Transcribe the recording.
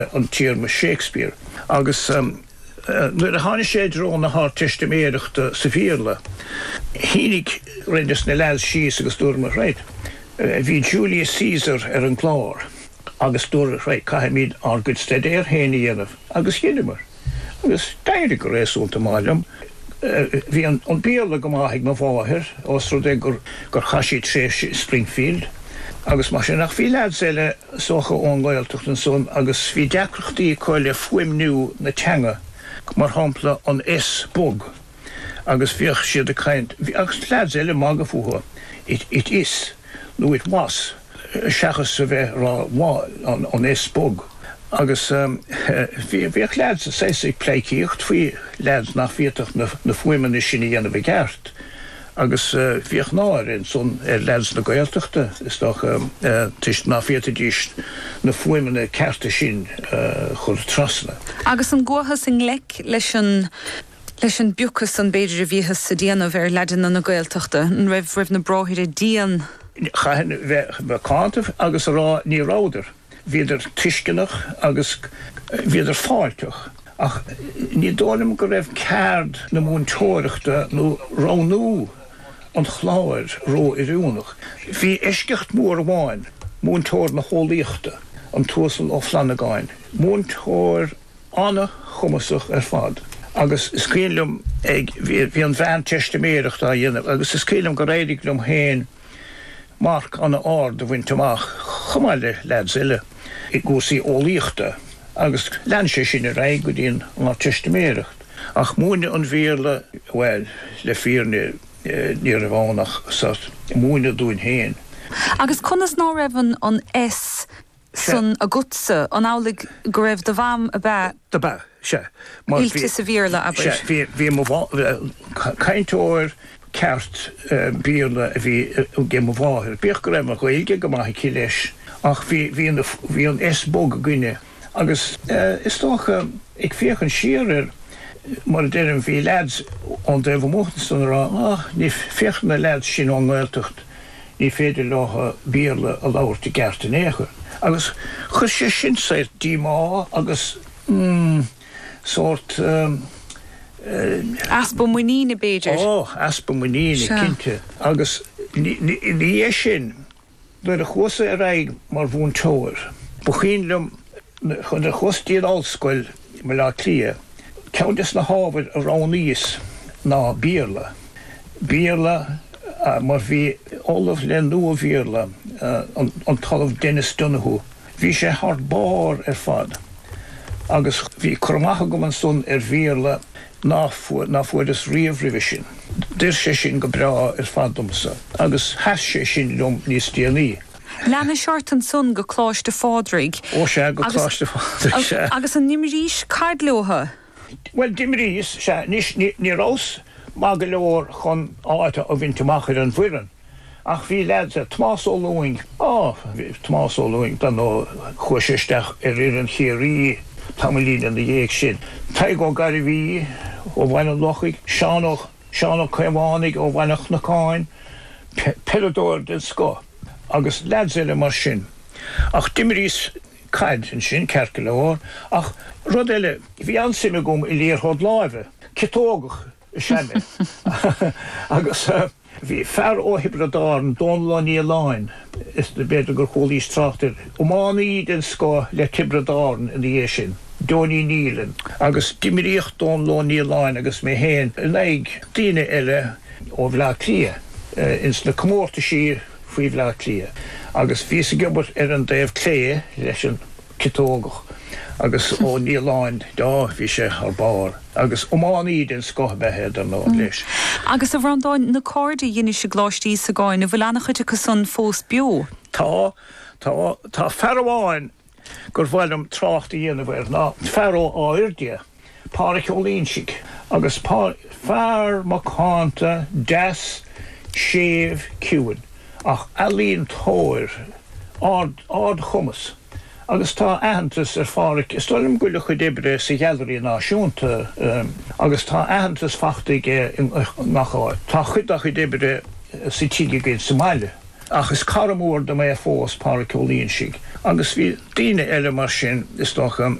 an tír me Shakespeare. Agus nuair a tháinig sé drón na thar testaiméireachta sa bhíorla. Hínig rinneas na leil síos agus dúir mar réid. Bhí Julius Caesar ar an chlár. Agus dúir réid caiimiid ar good stedéir héna dhéanamh. Agus dhéanamar. Agus dair go réasúlta máilm. Bhí an bíorla go maithaigh na bháthir os rud é gur chaisiad sé Springfield. Agus mar sin nach bhí lead eile socha ón Gaeltacht an son agus bhí deacrachtaí coile fuimniú na teanga mar hampla an S-bug. Agus bhíoch siad a caint, agus lead eile mága fuha. It is, no it was, seachas sa bheith rá an S-bug. Agus bhíoch lead sa sésa pleiceocht faoi lead nach bhíoach na fuimena sin dhéanamh i gceart. Agus bhíoch náir in son lead na Gaeltachta, is doch tuist nach bhíoach díist na fuimena cearta sin chur trasna. Agus an gcuthas in lec leis an buchas an beidir a bhíchas sa díanamh ar leadan na Gaeltachta, an raibh na bráthir a dían. Chaithin bheith cántah agus rá ní ráidir. Bhíidir tuiscinach agus bhíidir fáilteach. Ach ní dólam go raibh ceard na múntóireachta nó ránú an chláir ró i rúnach. Bhí eiscecht mór bháin, múntóir na hólíochta, an túsal ó Flanagáin. Múntóir anna chumasach ar fad. Agus scílim bhí an bhean testaiméireachta a dhéanamh, agus scílim go réidirlumm héin marc anna ard a bhainteach chumáile lead eile I gúsaí ólíochta. Agus lean sé sin a raig go dtíon an testaiméireacht. Ach múine an bhíorla, well, le fíorne ní a bhánach sa múine dúin héin. Agus conas ná raibh an S san a gutsa an álaigh go raibh de bham a bheith. De bheith, sé. Ilte sa bhíorla a bheith. Bhí caintóir ceart bíorla a bhí gé mo bháthir. Bíoch go raibh mar chuige go maithaigh ci leis. Ach bhí an S-bug gine. Agus is toch, ik veeg een schier, maar het een veel lads, want we mochten staan er niet vechten lads zien ongeltucht, niet verder nog bierle alloor te kerten neger. Agus geschissen zei die ma, agus soort aspomonine beter. Oh, aspomonine kindje. Agus die eschen, door de grote rij maar woont toer. Beginlum chun de chustíad áilscoil me lá clia, ceantas na hábhar a ráníos ná bíorla. Bíorla mar bhí ólamh le nua bhíorla an talamh Dennis Donoghue. Bhí sé thart bár ar fad. Agus bhí chromacha go an son ar bhíorla ná fuair is riamh sin. Dir sé sin go bra ar faddomsa. Agus heas sé sin lom níos déanaí. Lena seart an son go chláiste fádraig. Ó sé go chláiste fádraig sé. Agus an nimrís cardlótha? Well, dimrís sé ní rás má go leor chun áta a bhainteach ar an bhuireann. Ach bhí lead a Tomás Ó Luing. Tomás Ó Luing dan nó chuisisteach ar an chéirí tamlín an dhéag sin. Taigh ó gar bhí ó bhaine lochaigh, seánach caimánig ó bhainech na cáin, pedadóir den sco. Agus lead eile mar sin. Ach dimrís caid an sin cerca leor, ach rud eile bhí ansimime gom I léir chód láimhe, citógach senne. Agus bhí fear ó Hebridáin Donlaní Láin is de beidir gur chólís trachtar. Ománaí den sco le Hebridáin in dhé sin. Dóní Nílan. Agus dimríocht Donlaní Láin agus mé héin leig daoine eile ó bhlá clia. Ins na comórta sír faoi bhlá clia. Agus bhí sa gibert ar an daobh clé leis an citógach. Agus ó Níláin dá bhí sé ar bár. Agus ománaí den scothabethe an nó leis. Agus a bhrandáin na cóirdaí dhéanamh sé gláistí sa gáin a bhfuil annach chuide go son fós bio. Tá fearháin gur bhfuilm tráchta dhéanamh ar ná fearó áirdia, páric ólínsig, agus fear má cánta, des, séamh, ciúin. Ach alíon tóir, ád chumas. Agus tá ahantas ar fáric, is stoilm goile chu dibre sa gealraí náisiúnta, agus tá ahantas fachtaigh nach áid. Tá chuidach chu dibre sa tíige géad Somália. ach is caramór do mé fós paracólín sig. Agus bhí daine eile mar sin is